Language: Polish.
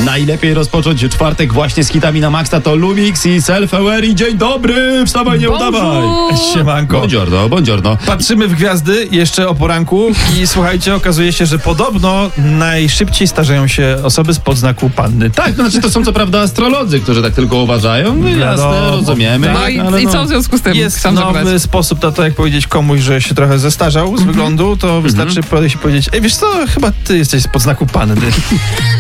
Najlepiej rozpocząć czwartek właśnie z hitami na maksa. To Lumix i Self-Aware i dzień dobry! Wstawaj, nie udawaj! Siemanko. Buongiorno. Patrzymy w gwiazdy jeszcze o poranku i słuchajcie, okazuje się, że podobno najszybciej starzeją się osoby z podznaku panny. Tak, znaczy to są co prawda astrolodzy, którzy tak tylko uważają. No, jasne, rozumiemy. No i co w związku z tym? Jest Chciałam nowy zapytać. sposób na to, jak powiedzieć komuś, że się trochę zestarzał z wyglądu, to wystarczy podejść i powiedzieć: ej, wiesz co, chyba ty jesteś z podznaku panny.